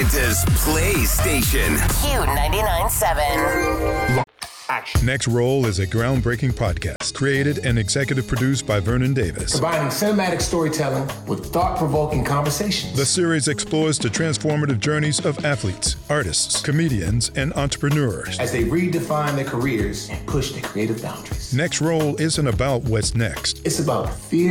Atlanta's Play Station. Q99.7. Next Roll is a groundbreaking podcast created and executive produced by Vernon Davis. Combining cinematic storytelling with thought-provoking conversations. The series explores the transformative journeys of athletes, artists, comedians, and entrepreneurs as they redefine their careers and push their creative boundaries. Next Roll isn't about what's next. It's about fear.